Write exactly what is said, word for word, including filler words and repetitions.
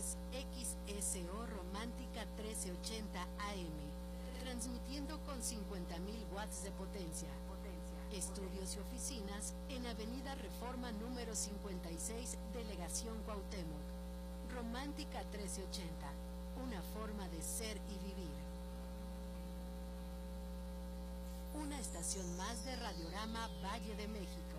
es X S O Romántica trece ochenta A M, transmitiendo con cincuenta mil watts de potencia. Estudios y oficinas en Avenida Reforma número cincuenta y seis, Delegación Cuauhtémoc. Romántica trece ochenta, una forma de ser y vivir. Una estación más de Radiorama Valle de México.